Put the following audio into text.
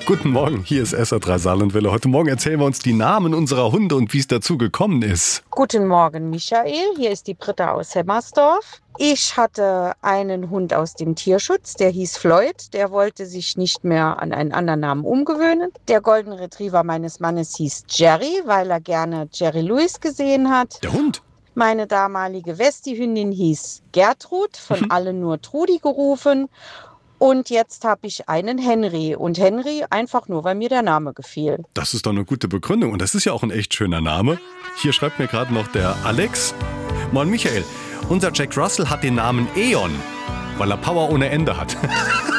Guten Morgen, hier ist SR3 Saarlandwelle. Heute Morgen erzählen wir uns die Namen unserer Hunde und wie es dazu gekommen ist. Guten Morgen, Michael. Hier ist die Britta aus Hemmersdorf. Ich hatte einen Hund aus dem Tierschutz, der hieß Floyd. Der wollte sich nicht mehr an einen anderen Namen umgewöhnen. Der Golden Retriever meines Mannes hieß Jerry, weil er gerne Jerry Lewis gesehen hat. Der Hund? Meine damalige Westi-Hündin hieß Gertrud, von allen nur Trudi gerufen. Und jetzt habe ich einen Henry. Und Henry einfach nur, weil mir der Name gefiel. Das ist doch eine gute Begründung und das ist ja auch ein echt schöner Name. Hier schreibt mir gerade noch der Alex. Moin Michael, unser Jack Russell hat den Namen Eon, weil er Power ohne Ende hat.